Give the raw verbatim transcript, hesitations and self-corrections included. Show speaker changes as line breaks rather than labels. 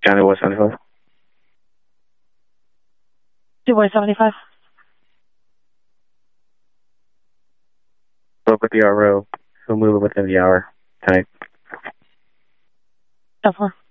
County Boy seventy-five.
Two Boy seventy-five.
Spoke with the R O. He'll move it within the hour. Tonight.
ten four.